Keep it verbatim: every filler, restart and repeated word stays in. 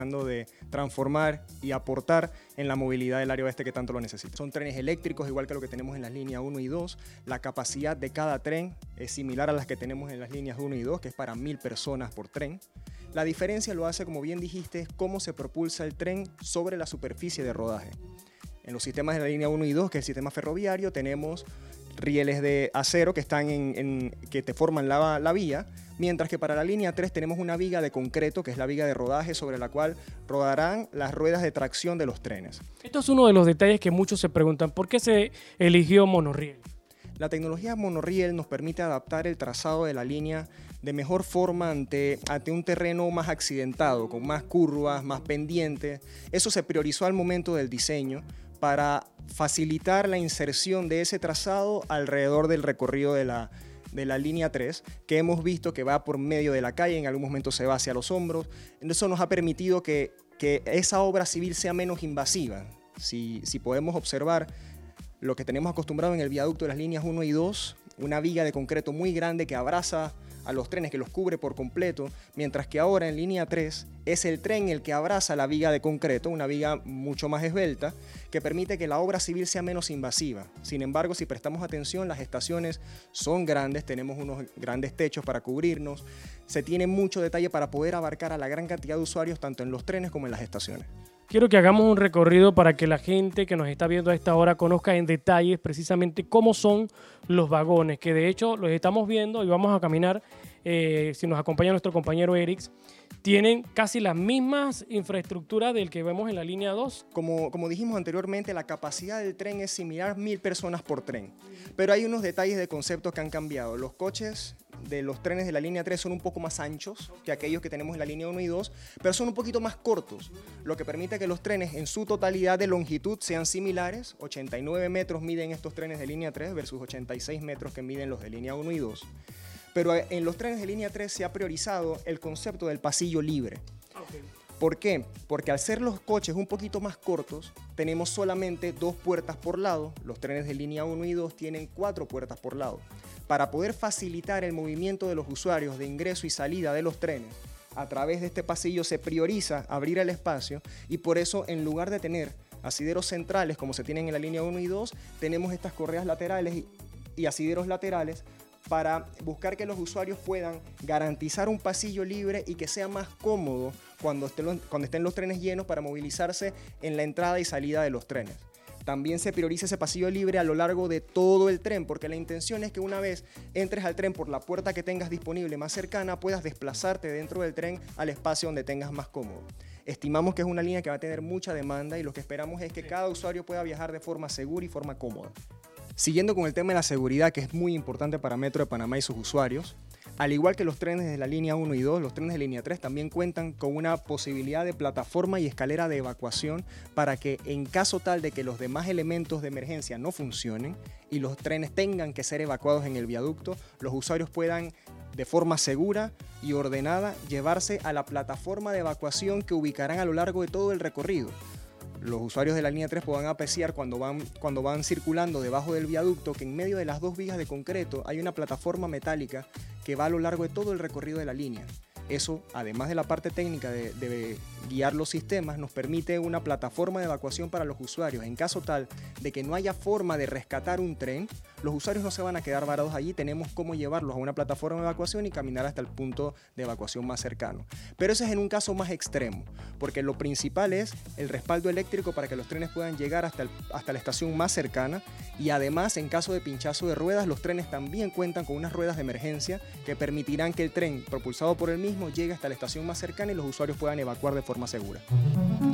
de transformar y aportar en la movilidad del área oeste que tanto lo necesita. Son trenes eléctricos, igual que lo que tenemos en las líneas uno y dos. La capacidad de cada tren es similar a las que tenemos en las líneas uno y dos, que es para mil personas por tren. La diferencia lo hace, como bien dijiste, es cómo se propulsa el tren sobre la superficie de rodaje. En los sistemas de la línea uno y dos, que es el sistema ferroviario, tenemos rieles de acero que, están en, en, que te forman la, la vía, mientras que para la línea tres tenemos una viga de concreto, que es la viga de rodaje sobre la cual rodarán las ruedas de tracción de los trenes. Esto es uno de los detalles que muchos se preguntan, ¿por qué se eligió monorriel? La tecnología monorriel nos permite adaptar el trazado de la línea de mejor forma ante, ante un terreno más accidentado, con más curvas, más pendientes. Eso se priorizó al momento del diseño para facilitar la inserción de ese trazado alrededor del recorrido de la, de la línea tres, que hemos visto que va por medio de la calle, en algún momento se va hacia los hombros. Eso nos ha permitido que, que esa obra civil sea menos invasiva. Si, si podemos observar lo que tenemos acostumbrado en el viaducto de las líneas uno y dos, una viga de concreto muy grande que abraza a los trenes, que los cubre por completo, mientras que ahora en línea tres es el tren el que abraza la viga de concreto, una viga mucho más esbelta, que permite que la obra civil sea menos invasiva. Sin embargo, si prestamos atención, las estaciones son grandes, tenemos unos grandes techos para cubrirnos, se tiene mucho detalle para poder abarcar a la gran cantidad de usuarios, tanto en los trenes como en las estaciones. Quiero que hagamos un recorrido para que la gente que nos está viendo a esta hora conozca en detalles precisamente cómo son los vagones, que de hecho los estamos viendo y vamos a caminar, eh, si nos acompaña nuestro compañero Erix, tienen casi las mismas infraestructuras del que vemos en la línea dos. Como, como dijimos anteriormente, la capacidad del tren es similar, mil personas por tren, pero hay unos detalles de conceptos que han cambiado. Los coches de los trenes de la línea tres son un poco más anchos que aquellos que tenemos en la línea uno y dos, pero son un poquito más cortos, lo que permite que los trenes en su totalidad de longitud sean similares. ochenta y nueve metros miden estos trenes de línea tres versus ochenta y seis metros que miden los de línea uno y dos. Pero en los trenes de línea tres se ha priorizado el concepto del pasillo libre. Okay. ¿Por qué? Porque al ser los coches un poquito más cortos, tenemos solamente dos puertas por lado. Los trenes de línea uno y dos tienen cuatro puertas por lado. Para poder facilitar el movimiento de los usuarios de ingreso y salida de los trenes, a través de este pasillo se prioriza abrir el espacio, y por eso, en lugar de tener asideros centrales como se tienen en la línea uno y dos, tenemos estas correas laterales y, y asideros laterales para buscar que los usuarios puedan garantizar un pasillo libre y que sea más cómodo cuando estén, cuando estén los trenes llenos, para movilizarse en la entrada y salida de los trenes. También se prioriza ese pasillo libre a lo largo de todo el tren, porque la intención es que una vez entres al tren por la puerta que tengas disponible más cercana, puedas desplazarte dentro del tren al espacio donde tengas más cómodo. Estimamos que es una línea que va a tener mucha demanda, y lo que esperamos es que cada usuario pueda viajar de forma segura y forma cómoda. Siguiendo con el tema de la seguridad, que es muy importante para Metro de Panamá y sus usuarios, al igual que los trenes de la línea uno y dos, los trenes de línea tres también cuentan con una posibilidad de plataforma y escalera de evacuación, para que en caso tal de que los demás elementos de emergencia no funcionen y los trenes tengan que ser evacuados en el viaducto, los usuarios puedan de forma segura y ordenada llevarse a la plataforma de evacuación que ubicarán a lo largo de todo el recorrido. Los usuarios de la línea tres podrán apreciar cuando van, cuando van circulando debajo del viaducto que en medio de las dos vigas de concreto hay una plataforma metálica que va a lo largo de todo el recorrido de la línea. Eso, además de la parte técnica de, de guiar los sistemas, nos permite una plataforma de evacuación para los usuarios. En caso tal de que no haya forma de rescatar un tren, los usuarios no se van a quedar varados allí, tenemos cómo llevarlos a una plataforma de evacuación y caminar hasta el punto de evacuación más cercano. Pero eso es en un caso más extremo, porque lo principal es el respaldo eléctrico para que los trenes puedan llegar hasta, el, hasta la estación más cercana, y además, en caso de pinchazo de ruedas, los trenes también cuentan con unas ruedas de emergencia que permitirán que el tren, propulsado por el mismo, llegue hasta la estación más cercana y los usuarios puedan evacuar de forma segura.